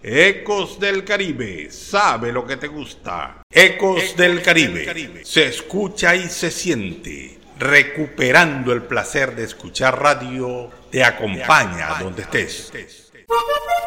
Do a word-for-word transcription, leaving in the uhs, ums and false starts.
Ecos del Caribe, sabe lo que te gusta. Ecos del Caribe, se escucha y se siente. Recuperando el placer de escuchar radio, te acompaña donde estés.